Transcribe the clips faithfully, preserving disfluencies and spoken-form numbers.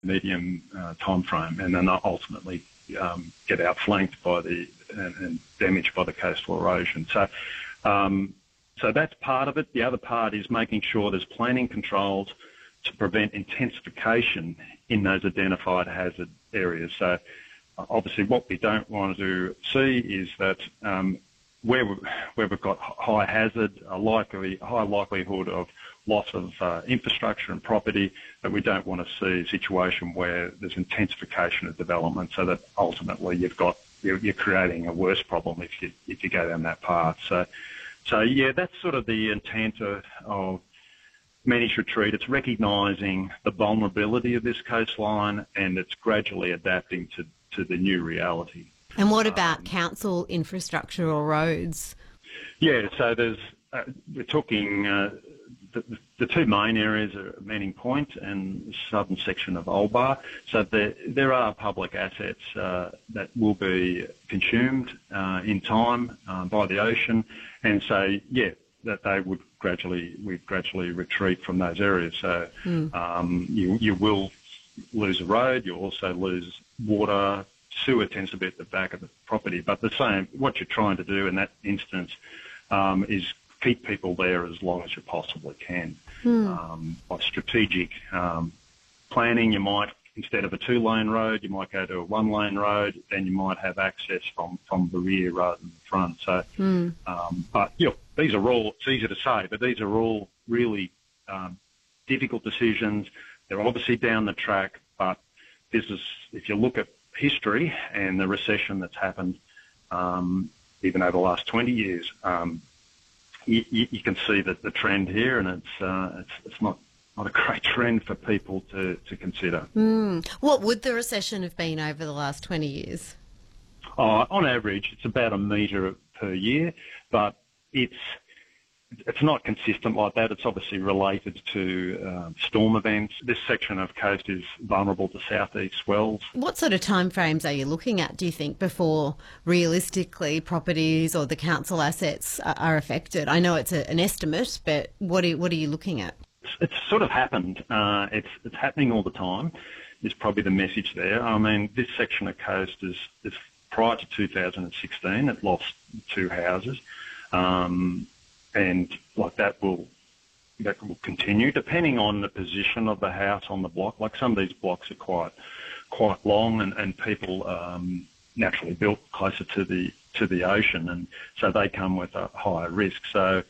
medium uh, time frame, and then ultimately um, get outflanked by the and, and damaged by the coastal erosion. So, um, so that's part of it. The other part is making sure there's planning controls to prevent intensification in those identified hazard areas. So, obviously, what we don't want to see is that um, where, we, where we've got high hazard, a likely high likelihood of loss of uh, infrastructure and property, that we don't want to see a situation where there's intensification of development, so that ultimately you've got you're, you're creating a worse problem if you if you go down that path. So, so yeah, that's sort of the intent of, of Managed Retreat. It's recognising the vulnerability of this coastline, and it's gradually adapting to to the new reality. And what about um, council infrastructure or roads? Yeah, so there's uh, we're talking. Uh, The, the two main areas are Manning Point and the southern section of Olbar. So there, there are public assets uh, that will be consumed uh, in time uh, by the ocean, and so yeah, that they would gradually we gradually retreat from those areas. So mm. um, you you will lose a road, you also lose water. Sewer tends to be at the back of the property, but the same. What you're trying to do in that instance um, is keep people there as long as you possibly can. Hmm. Um, by strategic um, planning, you might, instead of a two-lane road, you might go to a one-lane road, then you might have access from, from the rear rather than the front. So, hmm. um, but, you know, these are all, it's easy to say, but these are all really um, difficult decisions. They're obviously down the track, but this is, if you look at history and the recession that's happened, um, even over the last twenty years, um, You, you can see that the trend here, and it's uh, it's, it's not, not a great trend for people to, to consider. Mm. What would the recession have been over the last twenty years? Oh, on average, it's about a metre per year, but it's it's not consistent like that. It's obviously related to uh, storm events. This section of coast is vulnerable to southeast swells. What sort of timeframes are you looking at, do you think, before realistically properties or the council assets are affected? I know it's a, an estimate, but what are, what are you looking at? It's, it's sort of happened. Uh, it's, it's happening all the time, is probably the message there. I mean, this section of coast is, is prior to two thousand sixteen, it lost two houses. Um, And like that will that will continue depending on the position of the house on the block. Like some of these blocks are quite quite long, and, and people um, naturally built closer to the to the ocean, and so they come with a higher risk. So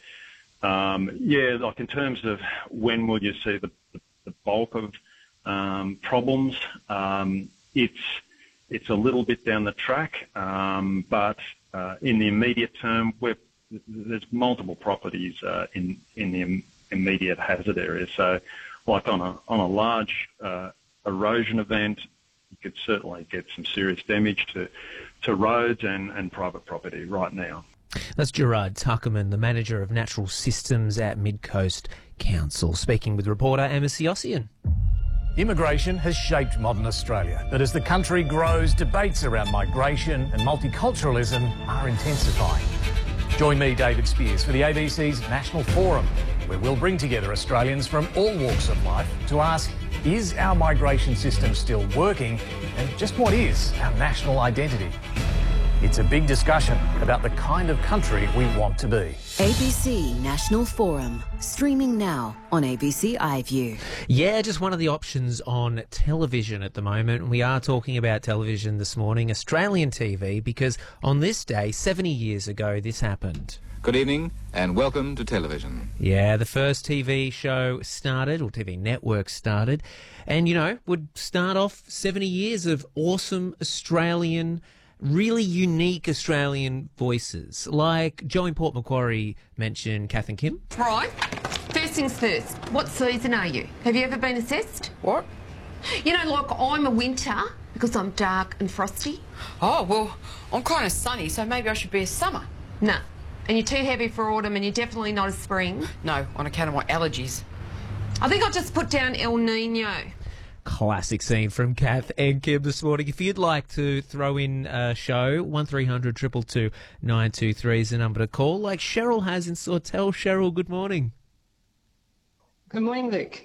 um, yeah, like in terms of when will you see the, the, the bulk of um, problems, um, it's it's a little bit down the track, um, but uh, in the immediate term, we're there's multiple properties uh, in in the im- immediate hazard area. So, like on a on a large uh, erosion event, you could certainly get some serious damage to to roads and, and private property right now. That's Gerard Tuckerman, the manager of natural systems at Mid Coast Council, speaking with reporter Emma Siossian. Immigration has shaped modern Australia, but as the country grows, debates around migration and multiculturalism are intensifying. Join me, David Spears, for the A B C's National Forum, where we'll bring together Australians from all walks of life to ask, is our migration system still working, and just what is our national identity? It's a big discussion about the kind of country we want to be. A B C National Forum, streaming now on A B C iView. Yeah, just one of the options on television at the moment. We are talking about television this morning, Australian T V, because on this day, seventy years ago, this happened. Good evening and welcome to television. Yeah, the first T V show started, or T V network started, and, you know, would start off seventy years of awesome Australian, really unique Australian voices, like Joe in Port Macquarie mentioned Kath and Kim. Right. First things first, what season are you? Have you ever been assessed? What? You know, like I'm a winter because I'm dark and frosty. Oh, well, I'm kind of sunny, so maybe I should be a summer. No. And you're too heavy for autumn, and you're definitely not a spring. No, on account of my allergies. I think I'll just put down El Nino. Classic scene from Kath and Kim this morning. If you'd like to throw in a show, one three hundred two two two nine two three is the number to call, like Cheryl has in Sawtell. Cheryl, good morning. Good morning, Luke.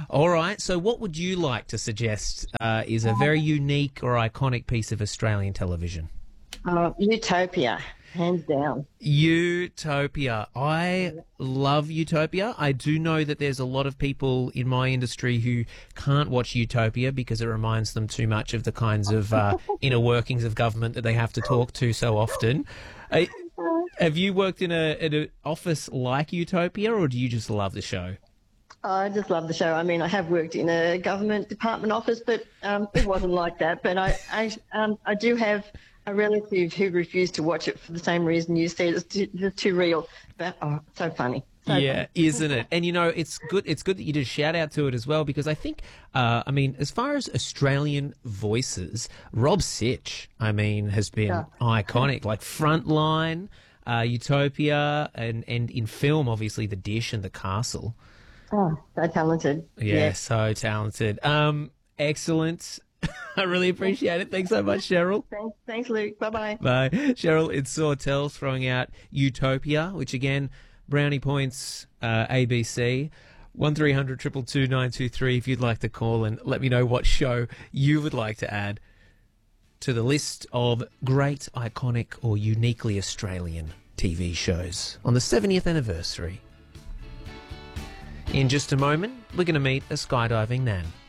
All right, so what would you like to suggest uh, is a very unique or iconic piece of Australian television? Uh, Utopia, hands down. Utopia. I love Utopia. I do know that there's a lot of people in my industry who can't watch Utopia because it reminds them too much of the kinds of uh, inner workings of government that they have to talk to so often. Uh, have you worked in a, in an office like Utopia, or do you just love the show? I just love the show. I mean, I have worked in a government department office, but um, it wasn't like that. But I, I, um, I do have a relative who refused to watch it for the same reason you said. It's too, it's too real. But oh, so funny. So yeah, funny. Isn't it? And you know, it's good. It's good that you did a shout out to it as well, because I think, uh, I mean, as far as Australian voices, Rob Sitch, I mean, has been Yeah. iconic. Like Frontline, uh, Utopia, and and in film, obviously, The Dish and The Castle. Oh, so talented. Yeah, Yeah. so talented. Um, excellent. I really appreciate it. Thanks so much, Cheryl. Thanks, thanks, Luke. Bye-bye. Bye. Cheryl, it's Sawtell throwing out Utopia, which again, brownie points, uh, A B C. one three hundred two two two nine two three if you'd like to call and let me know what show you would like to add to the list of great, iconic or uniquely Australian T V shows on the seventieth anniversary. In just a moment, we're going to meet a skydiving nan.